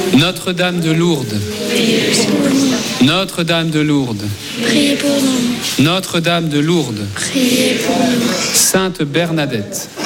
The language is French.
Notre-Dame de Lourdes, Notre-Dame de Lourdes, priez pour nous. Notre-Dame de Lourdes, Priez pour nous. Sainte Bernadette,